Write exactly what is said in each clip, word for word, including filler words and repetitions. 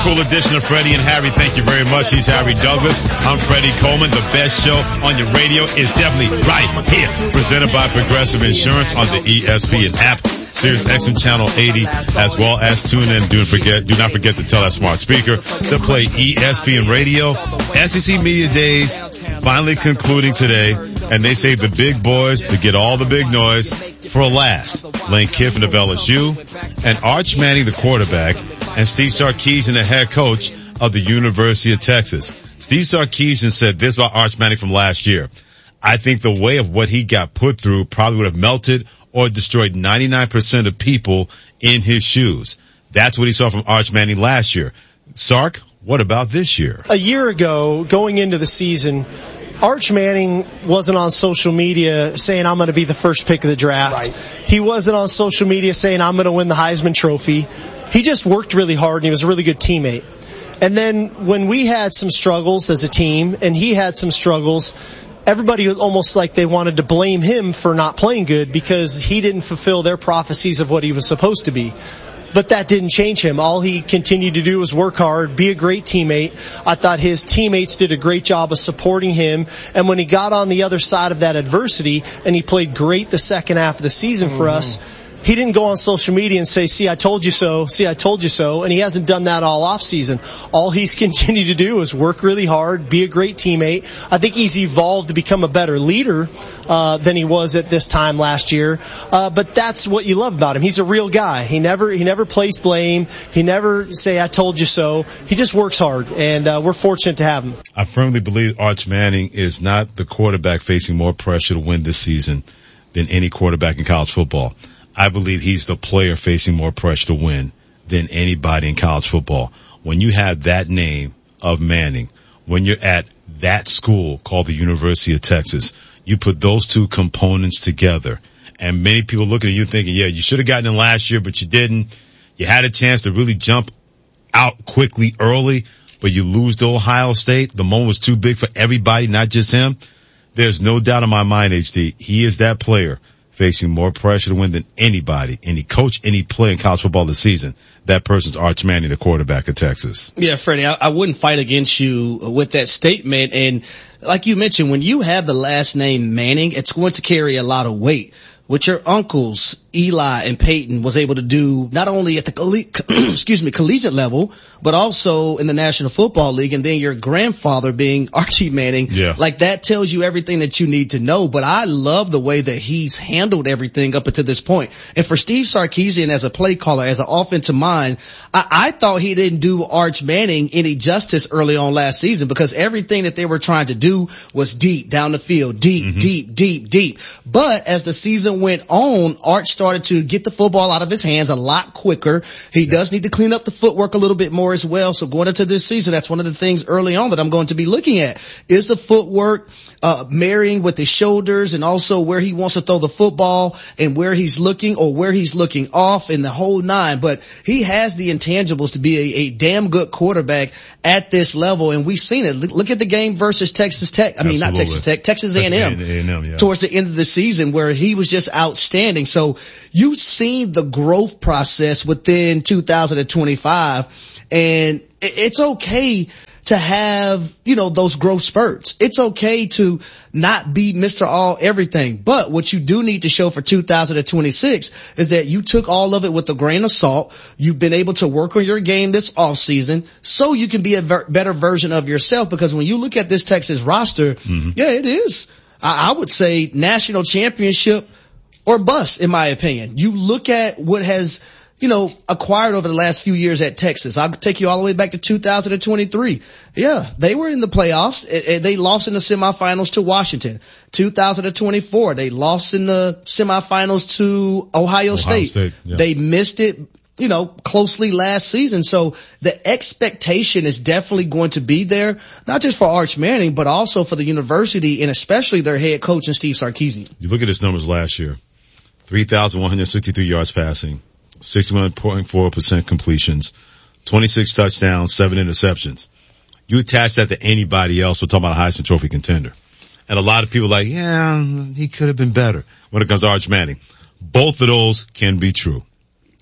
Cool edition of Freddie and Harry. Thank you very much. He's Harry Douglas. I'm Freddie Coleman. The best show on your radio is definitely right here. Presented by Progressive Insurance on the E S P N app, Sirius X M Channel eighty, as well as tune in. Do, forget, do not forget to tell that smart speaker to play E S P N Radio. S E C Media Days finally concluding today, and they say the big boys to get all the big noise for last. Lane Kiffin of L S U and Arch Manning, the quarterback, and Steve Sarkisian, the head coach of the University of Texas. Steve Sarkisian said this about Arch Manning from last year. I think the way of what he got put through probably would have melted or destroyed ninety-nine percent of people in his shoes. That's what he saw from Arch Manning last year. Sark, what about this year? A year ago, going into the season, Arch Manning wasn't on social media saying, I'm going to be the first pick of the draft. Right. He wasn't on social media saying, I'm going to win the Heisman Trophy. He just worked really hard, and he was a really good teammate. And then when we had some struggles as a team, and he had some struggles, everybody was almost like they wanted to blame him for not playing good because he didn't fulfill their prophecies of what he was supposed to be. But that didn't change him. All he continued to do was work hard, be a great teammate. I thought his teammates did a great job of supporting him. And when he got on the other side of that adversity, and he played great the second half of the season for mm-hmm. us, he didn't go on social media and say, see, I told you so, see, I told you so, and he hasn't done that all off season. All he's continued to do is work really hard, be a great teammate. I think he's evolved to become a better leader uh, than he was at this time last year. Uh, but that's what you love about him. He's a real guy. He never he never plays blame. He never say, I told you so. He just works hard, and uh, we're fortunate to have him. I firmly believe Arch Manning is not the quarterback facing more pressure to win this season than any quarterback in college football. I believe he's the player facing more pressure to win than anybody in college football. When you have that name of Manning, when you're at that school called the University of Texas, you put those two components together, and many people looking at you thinking, yeah, you should have gotten in last year, but you didn't. You had a chance to really jump out quickly early, but you lose to Ohio State. The moment was too big for everybody, not just him. There's no doubt in my mind, H D, he is that player facing more pressure to win than anybody, any coach, any player in college football this season. That person's Arch Manning, the quarterback of Texas. Yeah, Freddie, I, I wouldn't fight against you with that statement. And like you mentioned, when you have the last name Manning, it's going to carry a lot of weight. What your uncles, Eli and Peyton, was able to do not only at the coll- excuse me, collegiate level, but also in the National Football League, and then your grandfather being Archie Manning, yeah. like that tells you everything that you need to know. But I love the way that he's handled everything up until this point. And for Steve Sarkisian as a play caller, as an offensive mind, I, I thought he didn't do Arch Manning any justice early on last season, because everything that they were trying to do was deep down the field, deep, mm-hmm. deep, deep, deep. But as the season went on, Arch started to get the football out of his hands a lot quicker. He yeah. does need to clean up the footwork a little bit more as well. So going into this season, that's one of the things early on that I'm going to be looking at is the footwork, uh, marrying with his shoulders, and also where he wants to throw the football and where he's looking or where he's looking off in the whole nine. But he has the intangibles to be a, a damn good quarterback at this level. And we've seen it. Look at the game versus Texas Tech. I mean, Absolutely. not Texas Tech, Texas A and M, A and M yeah. towards the end of the season, where he was just outstanding. So you've seen the growth process within two thousand twenty-five, and it's okay to have, you know, those growth spurts. It's okay to not be Mister All Everything. But what you do need to show for two thousand twenty-six is that you took all of it with a grain of salt. You've been able to work on your game this off season so you can be a ver- better version of yourself. Because when you look at this Texas roster, mm-hmm. yeah, it is. I, I would say national championship or bust, in my opinion. You look at what has, you know, acquired over the last few years at Texas. I'll take you all the way back to two thousand twenty-three. Yeah, they were in the playoffs. They lost in the semifinals to Washington. two thousand twenty-four, they lost in the semifinals to Ohio, Ohio State. State yeah. They missed it, you know, closely last season. So the expectation is definitely going to be there, not just for Arch Manning, but also for the university and especially their head coach and Steve Sarkisian. You look at his numbers last year, three thousand one hundred sixty-three yards passing, sixty-one point four percent completions, twenty-six touchdowns, seven interceptions. You attach that to anybody else, we're talking about a Heisman Trophy contender. And a lot of people are like, yeah, he could have been better when it comes to Arch Manning. Both of those can be true.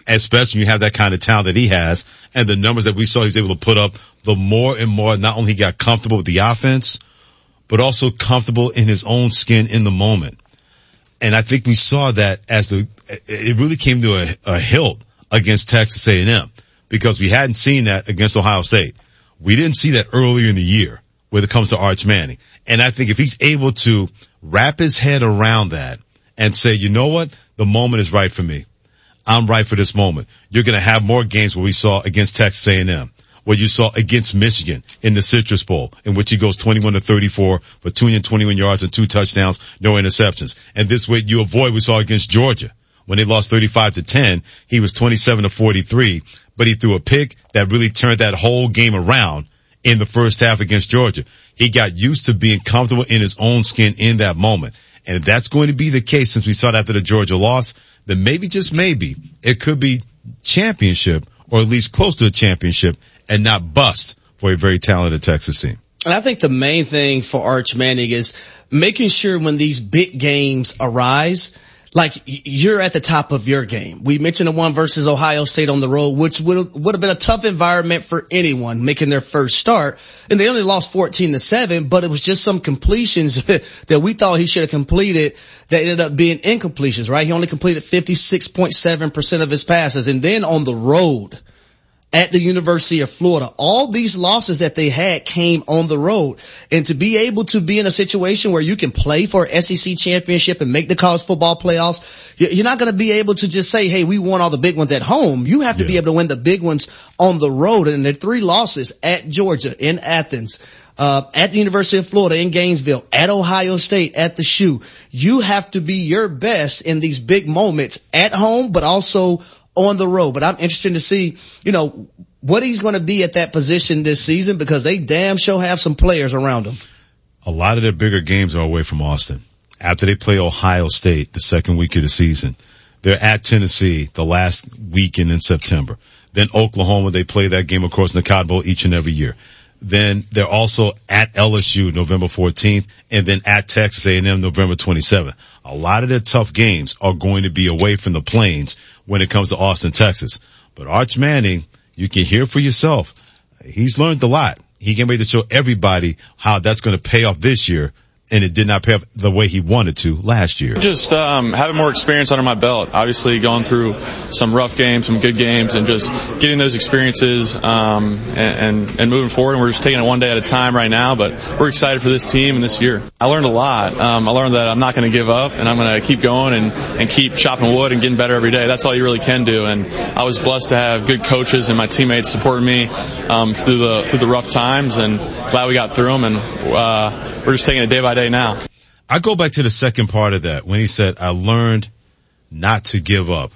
especially when you have that kind of talent that he has and the numbers that we saw he was able to put up, the more and more not only he got comfortable with the offense, but also comfortable in his own skin in the moment. And I think we saw that as the, it really came to a, a hilt against Texas A and M because we hadn't seen that against Ohio State. We didn't see that earlier in the year when it comes to Arch Manning. And I think if he's able to wrap his head around that and say, you know what? The moment is right for me. I'm right for this moment. You're going to have more games where we saw against Texas A and M, what you saw against Michigan in the Citrus Bowl, in which he goes twenty-one to thirty-four for two hundred twenty-one yards and two touchdowns, no interceptions. And this way you avoid what we saw against Georgia. When they lost thirty-five to ten, he was twenty-seven to forty-three, but he threw a pick that really turned that whole game around in the first half against Georgia. He got used to being comfortable in his own skin in that moment. And if that's going to be the case since we saw it after the Georgia loss, then maybe, just maybe, it could be championship or at least close to a championship and not bust for a very talented Texas team. And I think the main thing for Arch Manning is making sure when these big games arise, like you're at the top of your game. We mentioned the one versus Ohio State on the road, which would would have been a tough environment for anyone making their first start. And they only lost fourteen to seven, but it was just some completions that we thought he should have completed that ended up being incompletions, right? He only completed fifty-six point seven percent of his passes. And then on the road at the University of Florida, all these losses that they had came on the road. And to be able to be in a situation where you can play for an S E C championship and make the college football playoffs, you're not going to be able to just say, hey, we won all the big ones at home. You have to yeah. be able to win the big ones on the road. And there are three losses at Georgia, in Athens, uh, at the University of Florida, in Gainesville, at Ohio State, at the Shoe. You have to be your best in these big moments at home, but also on the road. But I'm interested to see, you know, what he's going to be at that position this season because they damn sure have some players around him. A lot of their bigger games are away from Austin. After they play Ohio State the second week of the season, they're at Tennessee the last weekend in September. Then Oklahoma, they play that game, of course, in the Cotton Bowl each and every year. Then they're also at L S U November fourteenth and then at Texas A and M November twenty-seventh. A lot of their tough games are going to be away from the Plains when it comes to Austin, Texas. But Arch Manning, you can hear for yourself. He's learned a lot. He can ready to show everybody how that's going to pay off this year. And it did not pay off the way he wanted to last year. Just um, having more experience under my belt. Obviously going through some rough games, some good games, and just getting those experiences um, and, and, and moving forward. And we're just taking it one day at a time right now, but we're excited for this team and this year. I learned a lot. Um, I learned that I'm not going to give up, and I'm going to keep going and, and keep chopping wood and getting better every day. That's all you really can do. And I was blessed to have good coaches and my teammates supporting me um, through the through the rough times, and glad we got through them. And uh, we're just taking it day by day now. I go back to the second part of that when he said, I learned not to give up.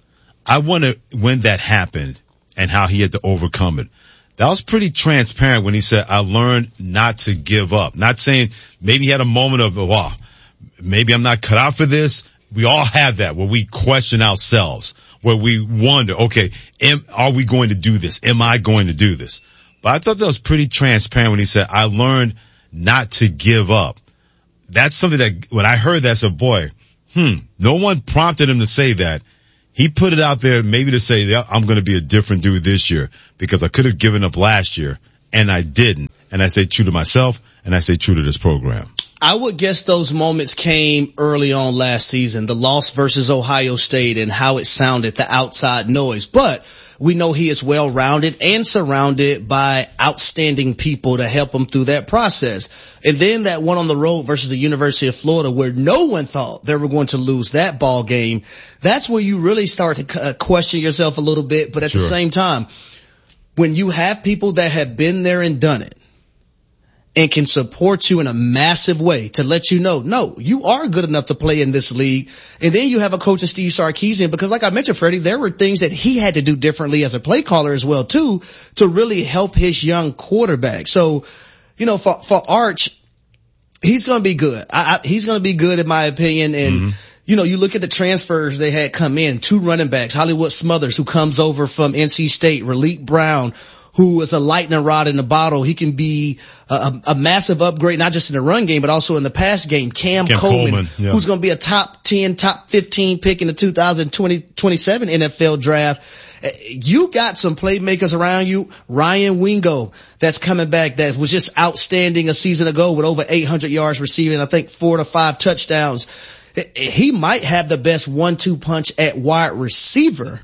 I wonder when that happened and how he had to overcome it. That was pretty transparent when he said, I learned not to give up. Not saying maybe he had a moment of, wow, maybe I'm not cut out for this. We all have that where we question ourselves, where we wonder, okay, am, are we going to do this? Am I going to do this? But I thought that was pretty transparent when he said, I learned not to give up. That's something that when I heard that, I said, boy, hmm, no one prompted him to say that. He put it out there maybe to say, yeah, I'm going to be a different dude this year because I could have given up last year and I didn't. And I stayed true to myself and I stayed true to this program. I would guess those moments came early on last season, the loss versus Ohio State and how it sounded, the outside noise. But we know he is well-rounded and surrounded by outstanding people to help him through that process. And then that one on the road versus the University of Florida where no one thought they were going to lose that ball game. That's where you really start to question yourself a little bit. But at sure. the same time, when you have people that have been there and done it, and can support you in a massive way to let you know, no, you are good enough to play in this league. And then you have a coach in Steve Sarkisian, because like I mentioned, Freddie, there were things that he had to do differently as a play caller as well, too, to really help his young quarterback. So, you know, for, for Arch, he's going to be good. I, I, he's going to be good in my opinion. And, mm-hmm. you know, you look at the transfers they had come in, two running backs, Hollywood Smothers, who comes over from N C State, Raleek Brown, who is a lightning rod in the bottle. He can be a, a massive upgrade, not just in the run game, but also in the pass game. Cam, Cam Coleman, Coleman yeah. who's going to be a top ten, top fifteen pick in the two thousand twenty, twenty-seven N F L draft. You got some playmakers around you. Ryan Wingo, that's coming back, that was just outstanding a season ago with over eight hundred yards receiving, I think four to five touchdowns. He might have the best one two punch at wide receiver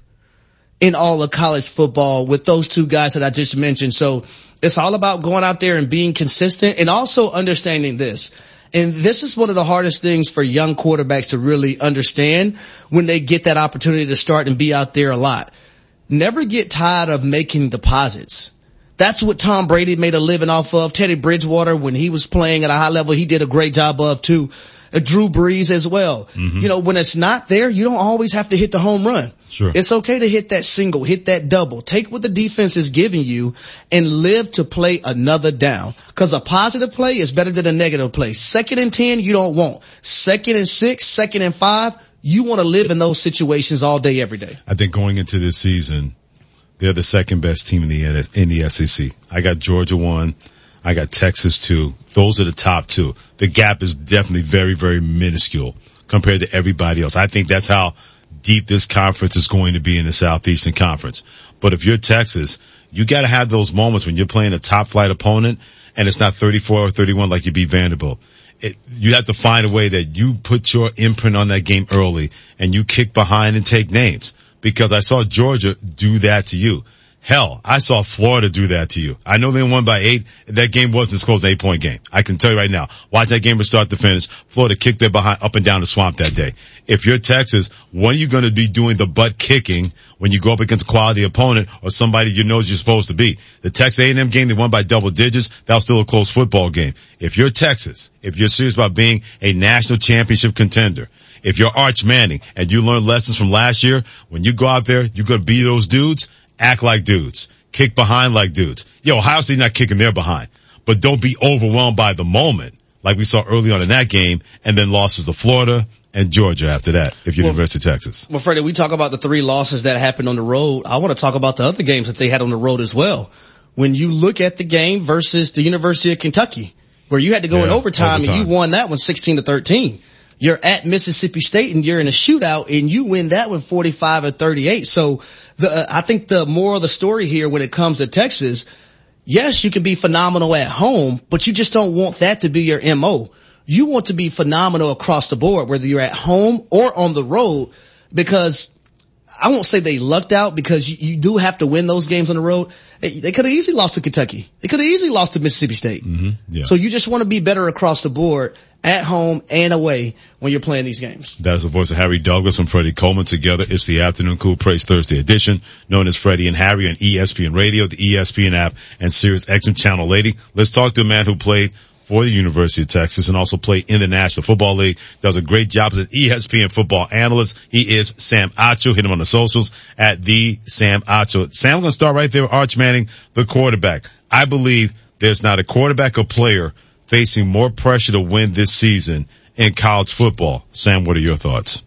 in all of college football with those two guys that I just mentioned. So it's all about going out there and being consistent and also understanding this. And this is one of the hardest things for young quarterbacks to really understand when they get that opportunity to start and be out there a lot. Never get tired of making deposits. That's what Tom Brady made a living off of. Teddy Bridgewater, when he was playing at a high level, he did a great job of too. Uh, Drew Brees as well. Mm-hmm. You know, when it's not there, you don't always have to hit the home run. Sure. It's okay to hit that single, hit that double. Take what the defense is giving you and live to play another down. Cause a positive play is better than a negative play. Second and ten, you don't want. Second and six, second and five, you want to live in those situations all day, every day. I think going into this season, they're the second best team in the in the S E C. I got Georgia one. I got Texas two. Those are the top two. The gap is definitely very, very minuscule compared to everybody else. I think that's how deep this conference is going to be in the Southeastern Conference. But if you're Texas, you got to have those moments when you're playing a top flight opponent and it's not thirty-four or thirty-one like you beat Vanderbilt. It, you have to find a way that you put your imprint on that game early and you kick behind and take names. Because I saw Georgia do that to you. Hell, I saw Florida do that to you. I know they won by eight. That game wasn't as close as an eight-point game. I can tell you right now. Watch that game from start to finish. Florida kicked their behind up and down the swamp that day. If you're Texas, when are you going to be doing the butt kicking when you go up against a quality opponent or somebody you know you're supposed to beat? The Texas A and M game, they won by double digits. That was still a close football game. If you're Texas, if you're serious about being a national championship contender, if you're Arch Manning and you learn lessons from last year, when you go out there, you're going to be those dudes. Act like dudes. Kick behind like dudes. Yo, Ohio State not kicking their behind. But don't be overwhelmed by the moment like we saw early on in that game and then losses to Florida and Georgia after that if you're well, University of Texas. Well, Freddie, we talk about the three losses that happened on the road. I want to talk about the other games that they had on the road as well. When you look at the game versus the University of Kentucky, where you had to go yeah, in overtime, overtime and you won that one sixteen to thirteen. You're at Mississippi State and you're in a shootout and you win that one forty-five or thirty-eight. So the, uh, I think the moral of the story here when it comes to Texas, yes, you can be phenomenal at home, but you just don't want that to be your M O. You want to be phenomenal across the board, whether you're at home or on the road, because I won't say they lucked out because you, you do have to win those games on the road. They, they could have easily lost to Kentucky. They could have easily lost to Mississippi State. Mm-hmm, yeah. So you just want to be better across the board at home and away when you're playing these games. That is the voice of Harry Douglas and Freddie Coleman together. It's the Afternoon Cool Praise Thursday edition, known as Freddie and Harry on E S P N Radio, the E S P N app, and Sirius X M Channel eighty. Let's talk to a man who played for the University of Texas and also played in the National Football League. Does a great job as an E S P N football analyst. He is Sam Acho. Hit him on the socials at the Sam Acho. Sam, I'm going to start right there with Arch Manning, the quarterback. I believe there's not a quarterback or player facing more pressure to win this season in college football. Sam, what are your thoughts?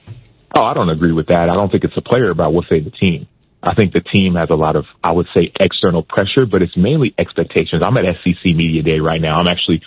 Oh, I don't agree with that. I don't think it's a player, but I will say the team. I think the team has a lot of, I would say, external pressure, but it's mainly expectations. I'm at S E C Media Day right now. I'm actually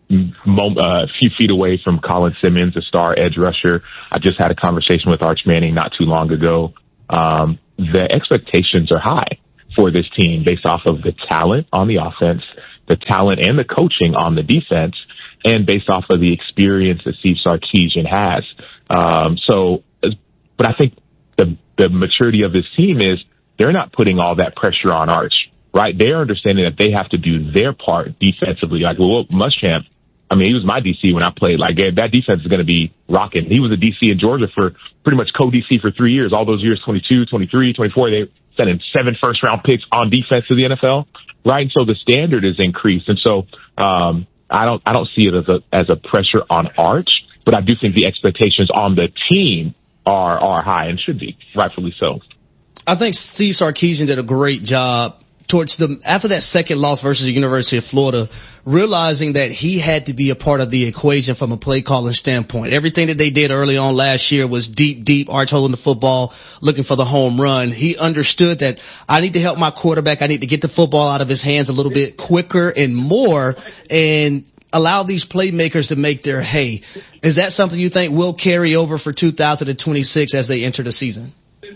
a few feet away from Colin Simmons, a star edge rusher. I just had a conversation with Arch Manning not too long ago. Um, the expectations are high for this team based off of the talent on the offense, the talent and the coaching on the defense, and based off of the experience that Steve Sarkisian has. Um, so, but I think the the maturity of this team is they're not putting all that pressure on Arch, right? They're understanding that they have to do their part defensively. Like, well, Muschamp, I mean, he was my D C when I played. Like, that defense is going to be rocking. He was a D C in Georgia for pretty much co-D C for three years. All those years, twenty-two, twenty-three, twenty-four, they sent in seven first-round picks on defense to the N F L, right? And so the standard is increased. And so um I don't I don't see it as a as a pressure on Arch, but I do think the expectations on the team are are high and should be, rightfully so. I think Steve Sarkisian did a great job towards the, after that second loss versus the University of Florida, realizing that he had to be a part of the equation from a play calling standpoint. Everything that they did early on last year was deep, deep, arch holding the football, looking for the home run. He understood that I need to help my quarterback. I need to get the football out of his hands a little bit quicker and more, and allow these playmakers to make their hay. Is that something you think will carry over for two thousand twenty-six as they enter the season?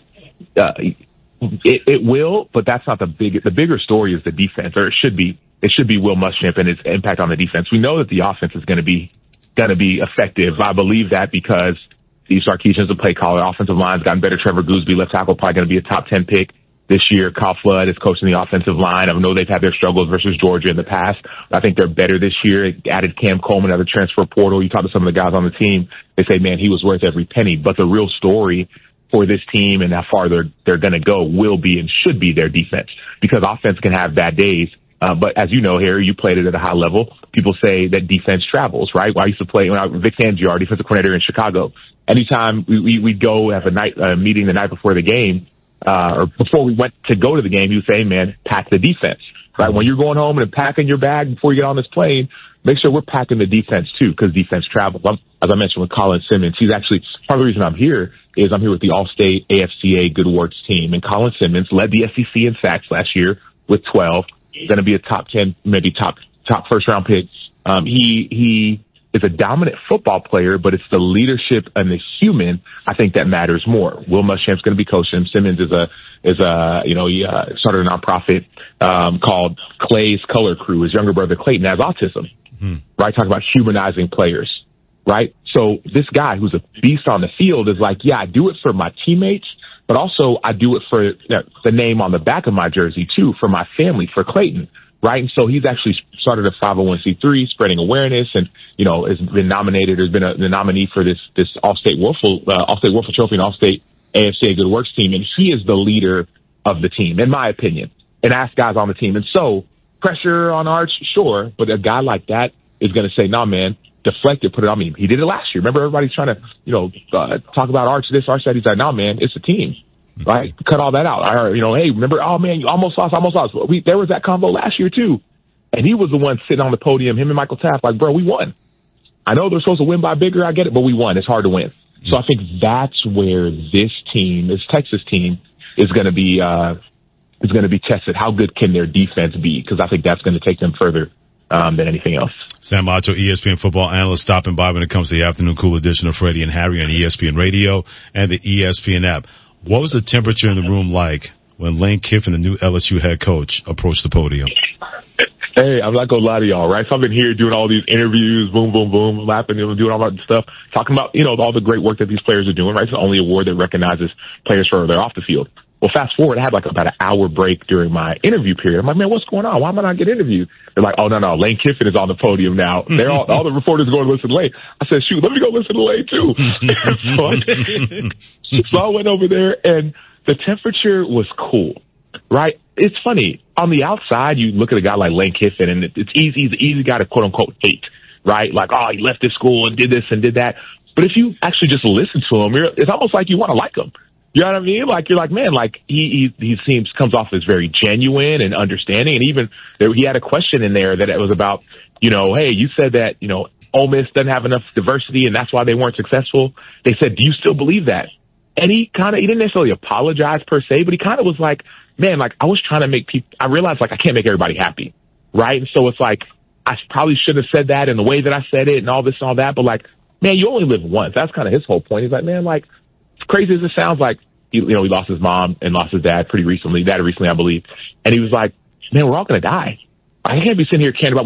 Uh, it, it will, but that's not the big, the bigger story is the defense, or it should be, it should be Will Muschamp and his impact on the defense. We know that the offense is going to be, going to be effective. I believe that because Steve Sarkisian's a play caller. Offensive line's gotten better. Trevor Gooseby, left tackle, probably going to be a top ten pick this year. Kyle Flood is coaching the offensive line. I know they've had their struggles versus Georgia in the past. I think they're better this year. Added Cam Coleman out of the transfer portal. You talk to some of the guys on the team, they say, man, he was worth every penny. But the real story for this team and how far they're, they're going to go will be and should be their defense, because offense can have bad days. Uh, but as you know, Harry, you played it at a high level. People say that defense travels, right? Well, I used to play when I, Vic Fangio, our defensive coordinator in Chicago. Anytime we, we, we'd go have a night, uh, meeting the night before the game, uh, or before we went to go to the game, he would say, hey, man, pack the defense, right? When you're going home and packing your bag before you get on this plane, make sure we're packing the defense too, because defense travels. I'm, as I mentioned with Colin Simmons, he's actually, part of the reason I'm here is I'm here with the All-State A F C A Good Works team, and Colin Simmons led the S E C in sacks last year with twelve. Going to be a top ten, maybe top, top first round pick. Um, he, he is a dominant football player, but it's the leadership and the human, I think, that matters more. Will Muschamp's going to be coaching him. Simmons is a, is a, you know, he uh, started a nonprofit, um, called Clay's Color Crew. His younger brother Clayton has autism, mm-hmm. right? Talk about humanizing players, right? So this guy who's a beast on the field is like, yeah, I do it for my teammates, but also I do it for you know, the name on the back of my jersey too, for my family, for Clayton, right? And so he's actually started a five oh one c three, spreading awareness, and you know has been nominated, has been a, the nominee for this this All-State Wolfle, uh, All-State Wolfle Trophy and All-State A F C A Good Works team, and he is the leader of the team, in my opinion, and ask guys on the team. And so pressure on Arch, sure, but a guy like that is going to say, nah, man, deflect it, put it on me. He did it last year. Remember, everybody's trying to, you know, uh, talk about Arch this, Arch that. He's like, nah, man, it's a team, right? Cut all that out. I, you know, hey, remember, oh man, you almost lost, almost lost. We, there was that combo last year too. And he was the one sitting on the podium, him and Michael Taft, like, bro, we won. I know they're supposed to win by bigger, I get it, but we won. It's hard to win. So I think that's where this team, this Texas team, is going to be, uh, is going to be tested. How good can their defense be? Because I think that's going to take them further Um, than anything else. Sam Acho, E S P N football analyst, stopping by when it comes to the afternoon cool edition of Freddie and Harry on E S P N Radio and the E S P N app. What was the temperature in the room like when Lane Kiffin, the new L S U head coach, approached the podium? Hey, I'm not gonna lie to y'all, right? So I've been here doing all these interviews, boom, boom, boom, laughing, you know, doing all that stuff, talking about, you know, all the great work that these players are doing, right? It's the only award that recognizes players for their off the field. Well, fast forward, I had like about an hour break during my interview period. I'm like, man, what's going on? Why am I not getting interviewed? They're like, oh, no, no, Lane Kiffin is on the podium now. They're all, all the reporters are going to listen to Lane. I said, shoot, let me go listen to Lane too. so, I, so I went over there, and the temperature was cool, right? It's funny. On the outside, you look at a guy like Lane Kiffin, and it's easy. He's an easy guy to quote unquote hate, right? Like, oh, he left this school and did this and did that. But if you actually just listen to him, you're, it's almost like you want to like him. You know what I mean? Like, you're like, man, like, he, he, he seems, comes off as very genuine and understanding. And even there, he had a question in there that it was about, you know, hey, you said that, you know, Ole Miss doesn't have enough diversity and that's why they weren't successful. They said, do you still believe that? And he kind of, he didn't necessarily apologize per se, but he kind of was like, man, like, I was trying to make people, I realized like I can't make everybody happy. Right. And so it's like, I probably should have said that in the way that I said it and all this and all that. But like, man, you only live once. That's kind of his whole point. He's like, man, like, as crazy as it sounds, like, he, you know, he lost his mom and lost his dad pretty recently, dad recently, I believe. And he was like, man, we're all going to die. I can't be sitting here caring about